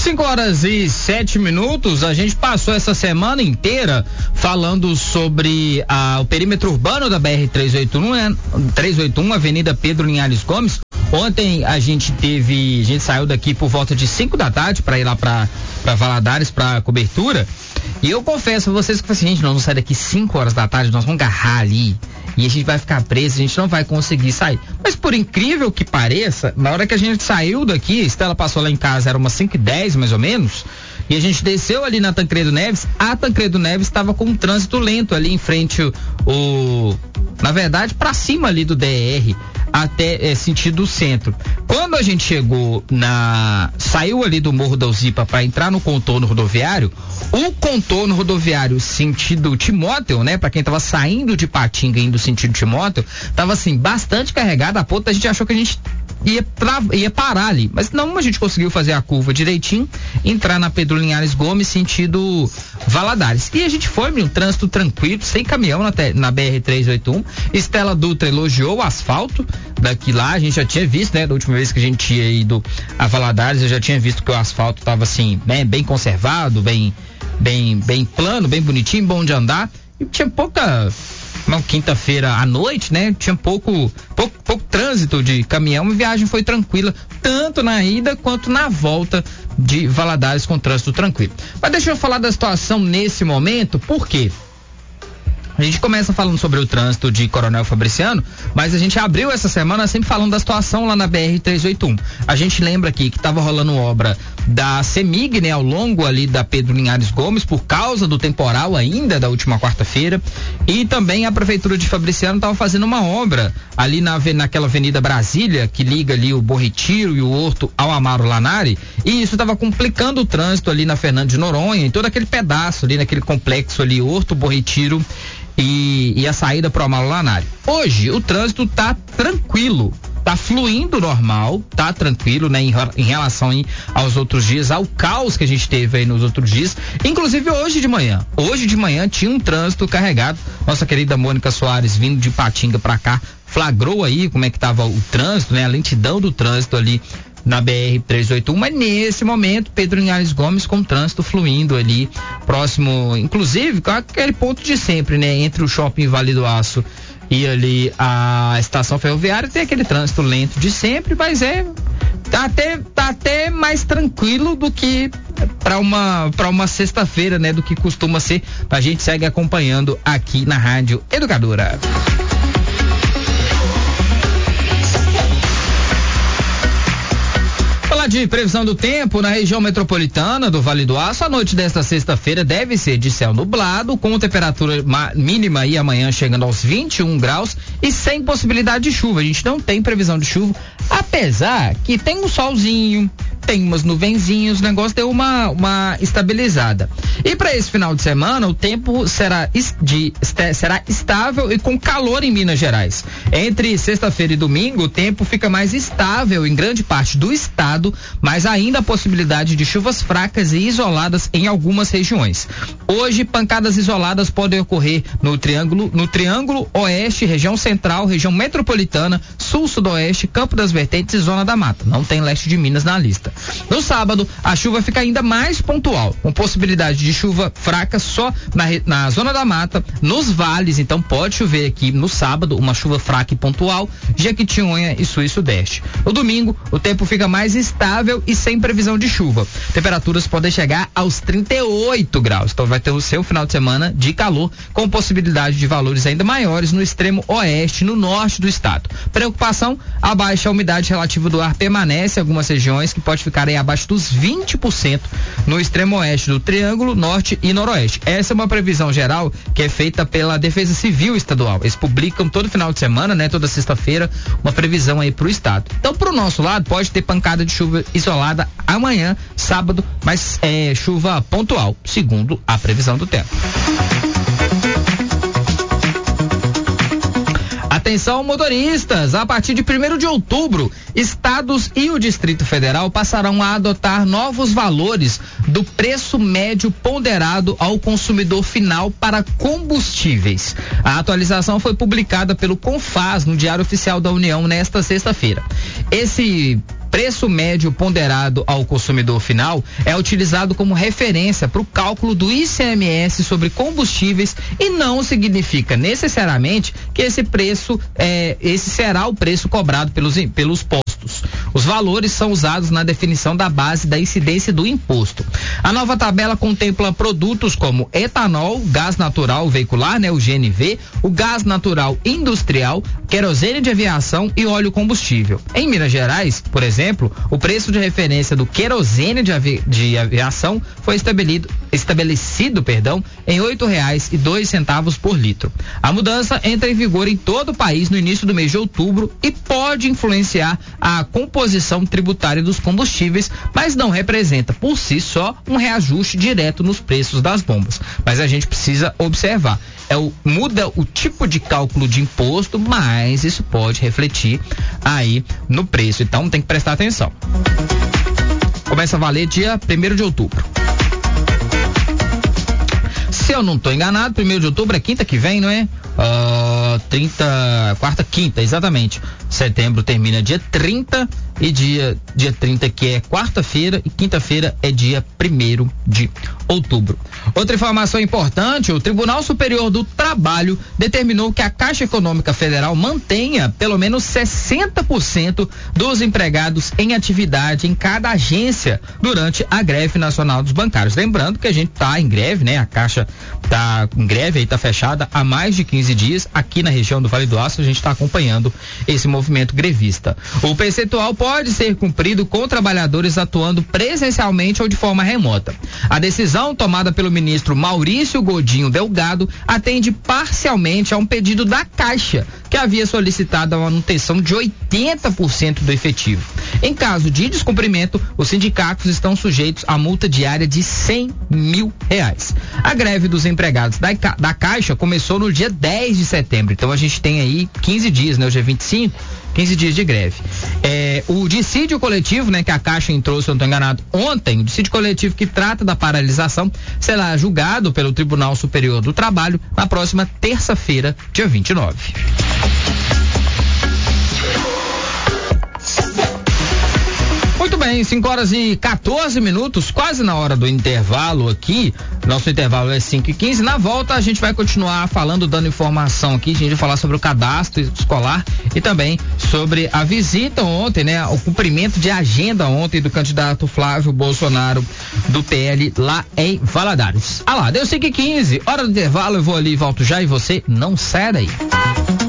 5:07, a gente passou essa semana inteira falando sobre o perímetro urbano da BR-381, Avenida Pedro Linhares Gomes. Ontem a gente saiu daqui por volta de 5 da tarde para ir lá para Valadares para cobertura. E eu confesso a vocês que assim, gente, nós vamos sair daqui 5 horas da tarde, nós vamos agarrar ali e a gente vai ficar preso, a gente não vai conseguir sair. Mas por incrível que pareça, na hora que a gente saiu daqui, Estela passou lá em casa, era umas 5:10 mais ou menos, e a gente desceu ali na Tancredo Neves, a Tancredo Neves estava com um trânsito lento ali em frente na verdade, para cima ali do DR, até sentido centro. Quando a gente saiu ali do Morro da Uzipa para entrar no contorno rodoviário, o contorno rodoviário sentido Timóteo, né, para quem tava saindo de Patinga indo sentido Timóteo, tava assim bastante carregado, a ponto a gente achou que a gente ia parar ali, mas não, a gente conseguiu fazer a curva direitinho, entrar na Pedro Linhares Gomes sentido Valadares, e a gente foi um trânsito tranquilo, sem caminhão na BR-381. Estela Dutra elogiou o asfalto daqui lá, a gente já tinha visto, né, da última vez que a gente tinha ido a Valadares, eu já tinha visto que o asfalto tava assim, bem conservado, bem plano, bem bonitinho, bom de andar, e tinha uma quinta-feira à noite, né? Tinha pouco trânsito de caminhão, e a viagem foi tranquila, tanto na ida quanto na volta de Valadares, com trânsito tranquilo. Mas deixa eu falar da situação nesse momento, por quê? A gente começa falando sobre o trânsito de Coronel Fabriciano, mas a gente abriu essa semana sempre falando da situação lá na BR-381. A gente lembra aqui que estava rolando obra da CEMIG, né, ao longo ali da Pedro Linhares Gomes, por causa do temporal ainda da última quarta-feira, e também a Prefeitura de Fabriciano estava fazendo uma obra ali naquela Avenida Brasília, que liga ali o Bom Retiro e o Horto ao Amaro Lanari, e isso estava complicando o trânsito ali na Fernando de Noronha, em todo aquele pedaço ali, naquele complexo ali, Horto, Bom Retiro e a saída pro Amaro Lanari. Hoje o trânsito tá tranquilo, tá fluindo normal, tá tranquilo, né, em relação aos outros dias, ao caos que a gente teve aí nos outros dias, inclusive hoje de manhã tinha um trânsito carregado. Nossa querida Mônica Soares, vindo de Patinga pra cá, flagrou aí como é que tava o trânsito, né, a lentidão do trânsito ali na BR-381, mas nesse momento Pedro Linhares Gomes com trânsito fluindo ali, próximo, inclusive, com aquele ponto de sempre, né, entre o Shopping Vale do Aço e ali a estação ferroviária, tem aquele trânsito lento de sempre, mas tá até mais tranquilo do que para uma sexta-feira, né, do que costuma ser. A gente segue acompanhando aqui na Rádio Educadora. De previsão do tempo na região metropolitana do Vale do Aço, a noite desta sexta-feira deve ser de céu nublado, com temperatura mínima aí amanhã chegando aos 21 graus e sem possibilidade de chuva. A gente não tem previsão de chuva, apesar que tem um solzinho, tem umas nuvenzinhas, o negócio deu uma estabilizada. E para esse final de semana o tempo será estável e com calor em Minas Gerais. Entre sexta-feira e domingo o tempo fica mais estável em grande parte do estado, mas ainda a possibilidade de chuvas fracas e isoladas em algumas regiões. Hoje, pancadas isoladas podem ocorrer no Triângulo Oeste, região central, região metropolitana, sul-sudoeste, Campo das Vertentes e Zona da Mata. Não tem leste de Minas na lista. No sábado, a chuva fica ainda mais pontual, com possibilidade de chuva fraca só na Zona da Mata, nos vales, então pode chover aqui no sábado, uma chuva fraca e pontual, Jequitinhonha e sul e sudeste. No domingo, o tempo fica mais estável e sem previsão de chuva. Temperaturas podem chegar aos 38 graus. Então vai ter o seu final de semana de calor, com possibilidade de valores ainda maiores no extremo oeste, no norte do estado. Preocupação, a baixa umidade relativa do ar permanece em algumas regiões, que pode ficar aí abaixo dos 20% no extremo oeste do Triângulo, Norte e Noroeste. Essa é uma previsão geral que é feita pela Defesa Civil Estadual. Eles publicam todo final de semana, né, toda sexta-feira, uma previsão aí pro estado. Então, pro nosso lado, pode ter pancada de chuva isolada amanhã, sábado, mas chuva pontual, segundo a previsão do tempo. Atenção, motoristas, a partir de 1º de outubro, estados e o Distrito Federal passarão a adotar novos valores do preço médio ponderado ao consumidor final para combustíveis. A atualização foi publicada pelo CONFAS no Diário Oficial da União nesta sexta-feira. Esse preço médio ponderado ao consumidor final é utilizado como referência para o cálculo do ICMS sobre combustíveis e não significa necessariamente que esse será o preço cobrado pelos postos. Os valores são usados na definição da base da incidência do imposto. A nova tabela contempla produtos como etanol, gás natural veicular, o GNV, o gás natural industrial, querosene de aviação e óleo combustível. Em Minas Gerais, por exemplo, o preço de referência do querosene de aviação foi estabelecido em R$ 8,02 por litro. A mudança entra em vigor em todo o país no início do mês de outubro e pode influenciar a composição tributária dos combustíveis, mas não representa por si só um reajuste direto nos preços das bombas. Mas a gente precisa observar. Muda o tipo de cálculo de imposto, mas isso pode refletir aí no preço. Então tem que prestar atenção. Começa a valer dia 1º de outubro. Se eu não estou enganado, 1º de outubro é quinta que vem, não é? Quinta, exatamente. Setembro termina dia 30 e dia 30 que é quarta-feira e quinta-feira é dia 1º de outubro. Outra informação importante, o Tribunal Superior do Trabalho determinou que a Caixa Econômica Federal mantenha pelo menos 60% dos empregados em atividade em cada agência durante a greve nacional dos bancários. Lembrando que a gente está em greve, a Caixa está em greve, está fechada há mais de 15 dias aqui na região do Vale do Aço. A gente está acompanhando esse movimento grevista. O percentual pode ser cumprido com trabalhadores atuando presencialmente ou de forma remota. A decisão tomada pelo ministro Maurício Godinho Delgado atende parcialmente a um pedido da Caixa, que havia solicitado a manutenção de 80% do efetivo. Em caso de descumprimento, os sindicatos estão sujeitos a multa diária de R$100 mil. A greve dos empregados da Caixa começou no dia 10 de setembro, então a gente tem aí 15 dias, hoje é 25, 15 dias de greve. O dissídio coletivo, que a Caixa entrou, se eu não estou enganado, ontem, o dissídio coletivo que trata da paralisação será julgado pelo Tribunal Superior do Trabalho na próxima terça-feira, dia 29. Muito bem, 5h14, quase na hora do intervalo aqui. Nosso intervalo é 5h15. Na volta a gente vai continuar dando informação aqui. A gente vai falar sobre o cadastro escolar e também sobre a visita ontem, o cumprimento de agenda ontem do candidato Flávio Bolsonaro do PL lá em Valadares. Deu 5h15, hora do intervalo, eu vou ali e volto já e você não sai daí.